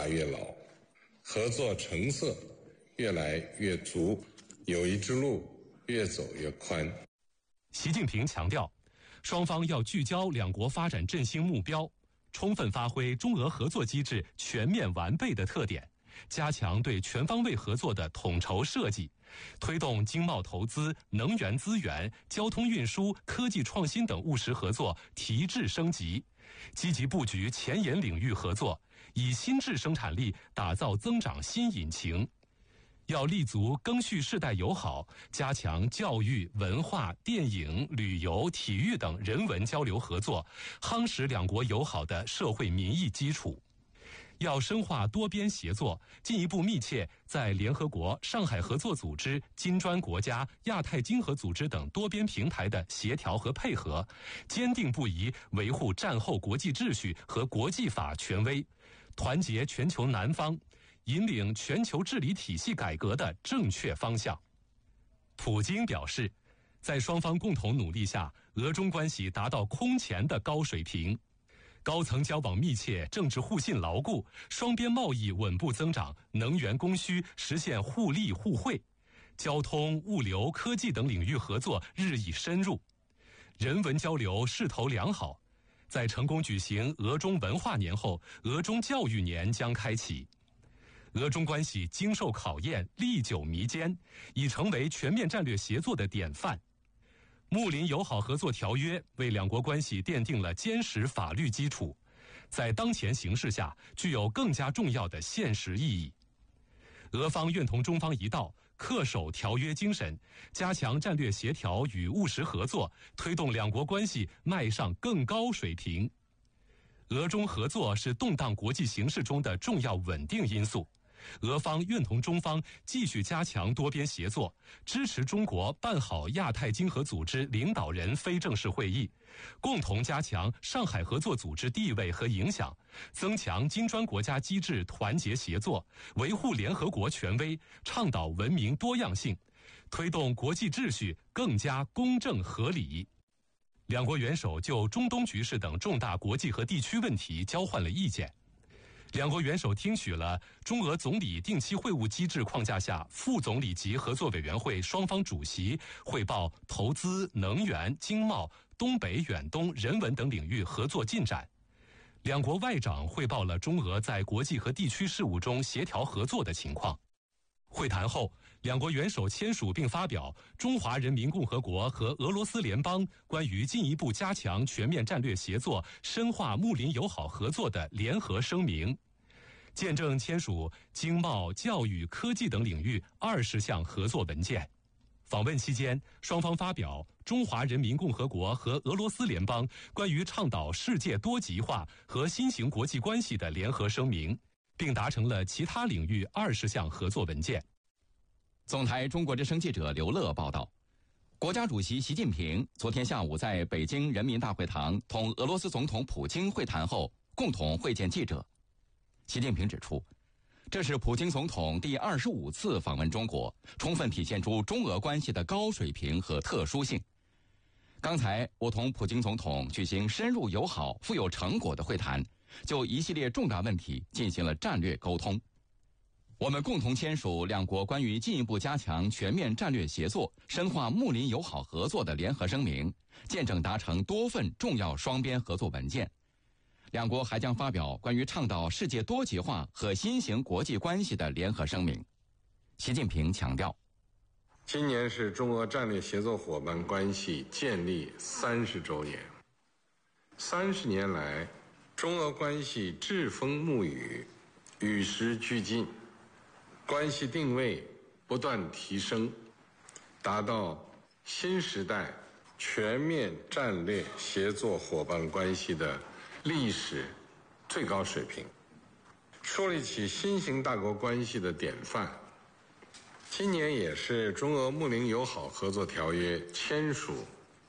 大越牢，合作成色越来越足，友谊之路越走越宽。 习近平强调，双方要聚焦两国发展振兴目标，充分发挥中俄合作机制全面完备的特点，加强对全方位合作的统筹设计，推动经贸投资、能源资源、交通运输、科技创新等务实合作提质升级，积极布局前沿领域合作，以新质生产力打造增长新引擎。要立足赓续世代友好，加强教育、文化、电影、旅游、体育等人文交流合作，夯实两国友好的社会民意基础。要深化多边协作，进一步密切在联合国、上海合作组织、金砖国家、亚太经合组织等多边平台的协调和配合，坚定不移维护战后国际秩序和国际法权威，团结全球南方，引领全球治理体系改革的正确方向。普京表示，在双方共同努力下，俄中关系达到空前的高水平，高层交往密切，政治互信牢固，双边贸易稳步增长，能源供需实现互利互惠，交通、物流、科技等领域合作日益深入，人文交流势头良好。在成功举行俄中文化年后，俄中教育年将开启。俄中关系经受考验，历久弥坚，已成为全面战略协作的典范。睦邻友好合作条约为两国关系奠定了坚实法律基础，在当前形势下具有更加重要的现实意义。俄方愿同中方一道，恪守条约精神，加强战略协调与务实合作，推动两国关系迈上更高水平。俄中合作是动荡国际形势中的重要稳定因素。俄方愿同中方继续加强多边协作，支持中国办好亚太经合组织领导人非正式会议，共同加强上海合作组织地位和影响，增强金砖国家机制团结协作，维护联合国权威，倡导文明多样性，推动国际秩序更加公正合理。两国元首就中东局势等重大国际和地区问题交换了意见。两国元首听取了中俄总理定期会晤机制框架下副总理级合作委员会双方主席汇报投资、能源、经贸、东北、远东、人文等领域合作进展。两国外长汇报了中俄在国际和地区事务中协调合作的情况。会谈后，两国元首签署并发表中华人民共和国和俄罗斯联邦关于进一步加强全面战略协作、深化睦邻友好合作的联合声明，见证签署经贸、教育、科技等领域20项合作文件。访问期间，双方发表中华人民共和国和俄罗斯联邦关于倡导世界多极化和新型国际关系的联合声明，并达成了其他领域20项合作文件。 总台中国之声记者刘乐报道，国家主席习近平昨天下午在北京人民大会堂同俄罗斯总统普京会谈后，共同会见记者。习近平指出，这是普京总统第25次访问中国，充分体现出中俄关系的高水平和特殊性。刚才我同普京总统举行深入友好、富有成果的会谈，就一系列重大问题进行了战略沟通。我们共同签署两国关于进一步加强全面战略协作、深化睦邻友好合作的联合声明，见证达成多份重要双边合作文件。两国还将发表关于倡导世界多极化和新型国际关系的联合声明。习近平强调， 今年是中俄战略协作伙伴关系建立30周年。30年来，中俄关系栉风沐雨，与时俱进，关系定位不断提升，达到新时代全面战略协作伙伴关系的历史最高水平，树立起新型大国关系的典范。今年也是中俄睦邻友好合作条约签署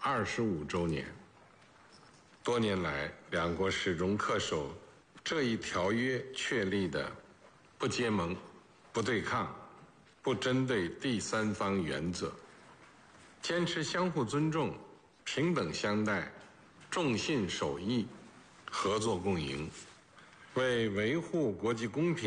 25周年。多年来，两国始终恪守这一条约确立的不结盟、不对抗、不针对第三方原则，坚持相互尊重、平等相待、重信守义、合作共赢，为维护国际公平